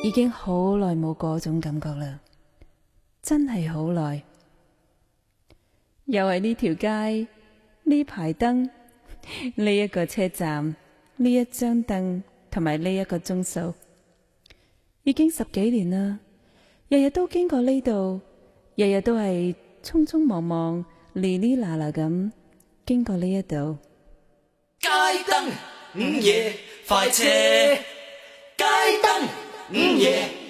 已經好耐冇嗰種感覺啦，真係好耐。又係呢條街，呢排燈，呢一個車站，呢一張凳，同埋呢一個鐘數，已經10幾年啦。日日都經過呢度，日日都係匆匆忙忙、哩哩啦啦咁經過呢一度。 街燈午夜快車，街燈午夜